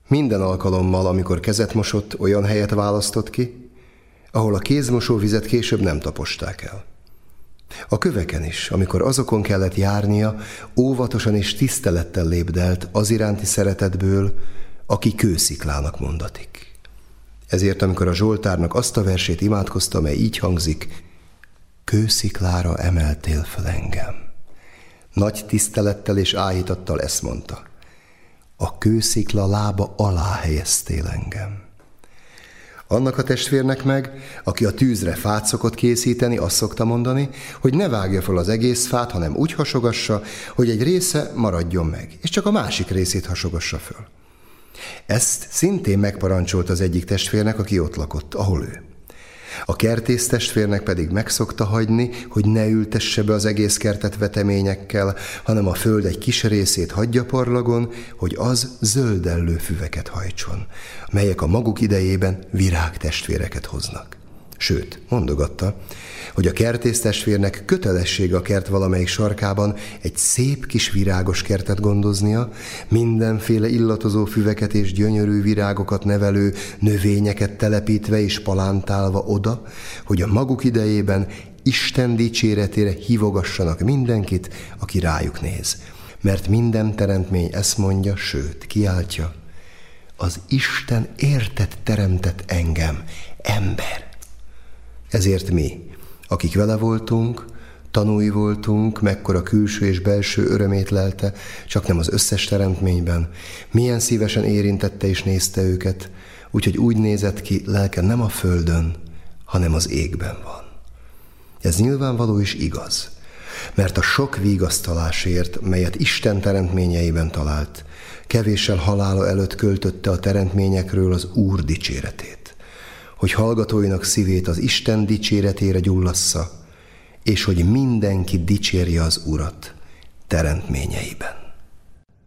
Minden alkalommal, amikor kezet mosott, olyan helyet választott ki, ahol a kézmosó vizet később nem taposták el. A köveken is, amikor azokon kellett járnia, óvatosan és tisztelettel lépdelt az iránti szeretetből, aki kősziklának mondatik. Ezért, amikor a Zsoltárnak azt a versét imádkozta, mely így hangzik: kősziklára emeltél fel engem, nagy tisztelettel és áhítattal ezt mondta: a kőszikla lába alá helyeztél engem. Annak a testvérnek meg, aki a tűzre fát szokott készíteni, azt szokta mondani, hogy ne vágja fel az egész fát, hanem úgy hasogassa, hogy egy része maradjon meg, és csak a másik részét hasogassa föl. Ezt szintén megparancsolt az egyik testvérnek, aki ott lakott, ahol ő. A kertész testvérnek pedig megszokta hagyni, hogy ne ültesse be az egész kertet veteményekkel, hanem a föld egy kis részét hagyja parlagon, hogy az zöldellő füveket hajtson, melyek a maguk idejében virágtestvéreket hoznak. Sőt, mondogatta, hogy a kertész testvérnek kötelessége a kert valamelyik sarkában egy szép kis virágos kertet gondoznia, mindenféle illatozó füveket és gyönyörű virágokat nevelő növényeket telepítve és palántálva oda, hogy a maguk idejében Isten dicséretére hívogassanak mindenkit, aki rájuk néz. Mert minden teremtmény ezt mondja, sőt, kiáltja: az Isten értett teremtett engem, ember. Ezért mi, akik vele voltunk, tanúi voltunk, mekkora külső és belső örömét lelte, csak nem az összes teremtményben, milyen szívesen érintette és nézte őket, úgyhogy úgy nézett ki, lelke nem a földön, hanem az égben van. Ez nyilvánvaló is igaz, mert a sok vigasztalásért, melyet Isten teremtményeiben talált, kevéssel halála előtt költötte a teremtményekről az Úr dicséretét, hogy hallgatóinak szívét az Isten dicséretére gyullassza, és hogy mindenki dicsérje az Urat teremtményeiben.